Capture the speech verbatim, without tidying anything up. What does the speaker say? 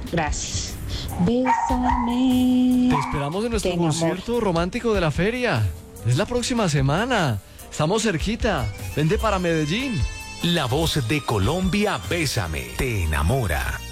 Gracias. Bésame. Te esperamos en nuestro Te enamoro. concierto romántico de la feria. Es la próxima semana. Estamos cerquita. Vente para Medellín. La voz de Colombia, Bésame, te enamora.